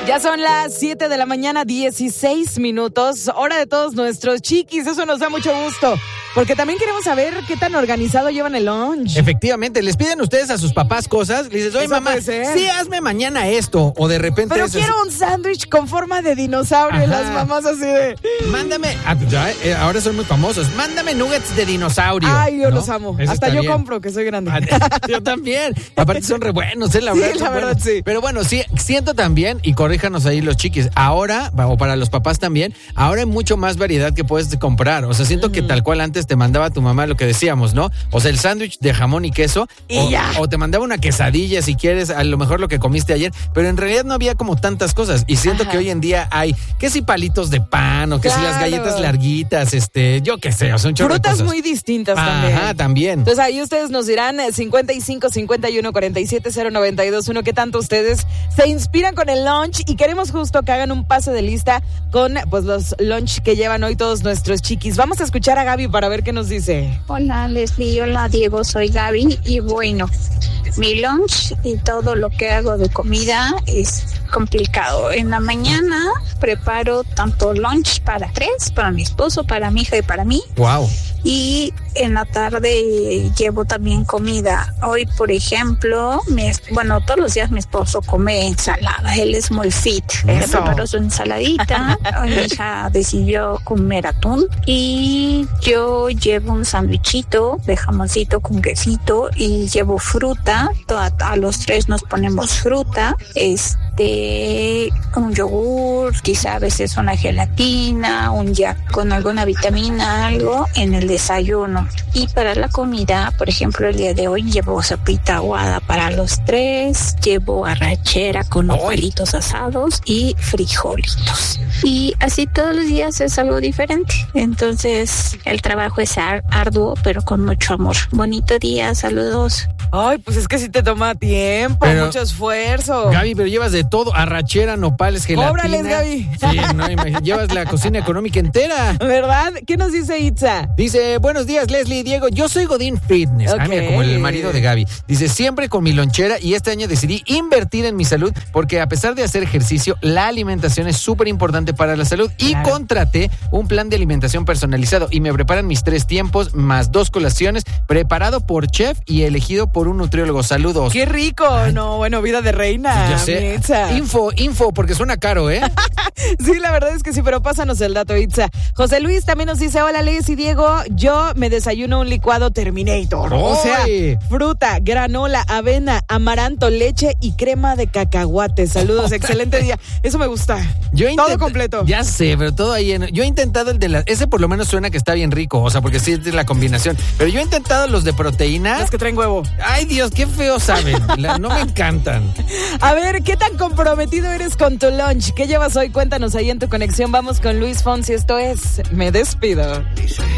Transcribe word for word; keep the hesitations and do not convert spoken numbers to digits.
Ya son las siete de la mañana, dieciséis minutos, hora de todos nuestros chiquis, eso nos da mucho gusto, porque también queremos saber qué tan organizado llevan el lunch. Efectivamente, les piden ustedes a sus papás cosas, les dices, oye mamá, sí, hazme mañana esto, o de repente... Pero quiero así un sándwich con forma de dinosaurio. Ajá. Y las mamás así de... Mándame, ah, ya, eh, ahora son muy famosos, mándame nuggets de dinosaurio. Ay, yo ¿no? los amo, Eso hasta yo bien. Compro, que soy grande. Yo también, aparte son re buenos, ¿eh? La sí, verdad, la verdad, buenos. sí. Pero bueno, sí, siento también, y corríjanos ahí los chiquis, ahora, o para los papás también, ahora hay mucho más variedad que puedes comprar. O sea, siento uh-huh. que tal cual antes te mandaba tu mamá lo que decíamos, ¿no? O sea, el sándwich de jamón y queso. Y o, ya. o te mandaba una quesadilla si quieres, a lo mejor lo que comiste ayer, pero en realidad no había como tantas cosas. Y siento Ajá. que hoy en día hay, que si palitos de pan, o que claro. si las galletas larguitas, este, yo qué sé, o sea, un chorro de frutas cosas. muy distintas Ajá, también. Ajá, también. Entonces ahí ustedes nos dirán cincuenta y cinco, cincuenta y uno, cuarenta y siete, cero noventa y dos uno, qué tanto ustedes se inspiran con el lunch, y queremos justo que hagan un pase de lista con pues los lunch que llevan hoy todos nuestros chiquis. Vamos a escuchar a Gaby para ver qué nos dice. Hola Leslie, hola Diego, soy Gaby y bueno, mi lunch y todo lo que hago de comida es complicado. En la mañana preparo tanto lunch para tres, para mi esposo, para mi hija y para mí. Wow. Y en la tarde llevo también comida. Hoy, por ejemplo, mi, bueno, todos los días mi esposo come ensalada. Él es muy fit. Él preparó su ensaladita. Hoy mi hija decidió comer atún. Y yo llevo un sándwichito de jamoncito con quesito y llevo fruta. A, a los tres nos ponemos fruta. Este, un yogur, quizá a veces una gelatina, un jack con alguna vitamina, algo en el desayuno. Y para la comida, por ejemplo, el día de hoy llevo sopita aguada para los tres, llevo arrachera con nopalitos asados y frijolitos. Y así todos los días es algo diferente. Entonces, el trabajo es ar- arduo, pero con mucho amor. Bonito día, saludos. Ay, pues es que sí te toma tiempo, pero, mucho esfuerzo. Gaby, pero llevas de todo, arrachera, nopales, gelatina. Cóbrales, Gaby. Sí, no, imagínate, llevas la cocina económica entera. ¿Verdad? ¿Qué nos dice Itza? Dice, buenos días, Leslie y Diego, yo soy Godín Fitness. Okay. Ah, mira, como el marido de Gaby. Dice, siempre con mi lonchera, y este año decidí invertir en mi salud, porque a pesar de hacer ejercicio, la alimentación es súper importante para la salud. Y claro. contraté un plan de alimentación personalizado, y me preparan mis tres tiempos, más dos colaciones, preparado por chef y elegido por un nutriólogo. Saludos. ¡Qué rico! Ay. No, bueno, vida de reina. Ya sé. Itza. Info, info, porque suena caro, ¿eh? Sí, la verdad es que sí, pero pásanos el dato, Itza. José Luis también nos dice, hola, Liz y Diego, yo me desayuno un licuado Terminator. ¡Oy! O sea, fruta, granola, avena, amaranto, leche y crema de cacahuate. Saludos, excelente día. Eso me gusta. Yo todo intent... completo. Ya sé, pero todo ahí. En... Yo he intentado el de la... Ese por lo menos suena que está bien rico, o sea, porque sí es de la combinación. Pero yo he intentado los de proteína. Los que traen huevo. Ay, Dios, qué feo saben. La... No me encantan. A ver, ¿qué tan comprometido eres con tu lunch? ¿Qué llevas hoy? Cuéntanos ahí en tu conexión. Vamos con Luis Fonsi. Esto es Me Despido.